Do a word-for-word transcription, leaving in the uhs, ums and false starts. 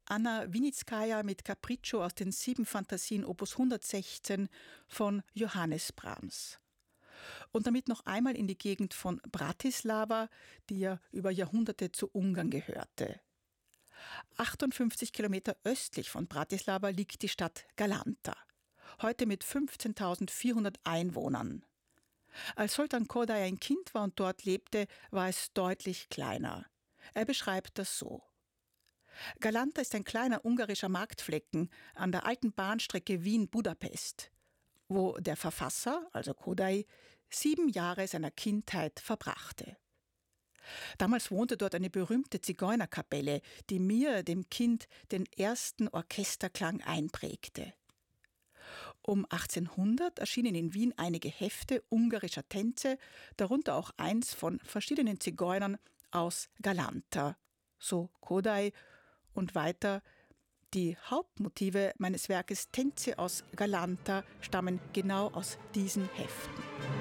Anna Winitskaja mit Capriccio aus den Sieben Fantasien Opus hundertsechzehn von Johannes Brahms. Und damit noch einmal in die Gegend von Bratislava, die ja über Jahrhunderte zu Ungarn gehörte. achtundfünfzig Kilometer östlich von Bratislava liegt die Stadt Galanta, heute mit fünfzehntausendvierhundert Einwohnern. Als Sultan Kodály ein Kind war und dort lebte, war es deutlich kleiner. Er beschreibt das so. Galanta ist ein kleiner ungarischer Marktflecken an der alten Bahnstrecke Wien-Budapest, wo der Verfasser, also Kodály, sieben Jahre seiner Kindheit verbrachte. Damals wohnte dort eine berühmte Zigeunerkapelle, die mir, dem Kind, den ersten Orchesterklang einprägte. Um achtzehnhundert erschienen in Wien einige Hefte ungarischer Tänze, darunter auch eins von verschiedenen Zigeunern aus Galanta, so Kodály, und weiter: Die Hauptmotive meines Werkes Tänze aus Galanta stammen genau aus diesen Heften.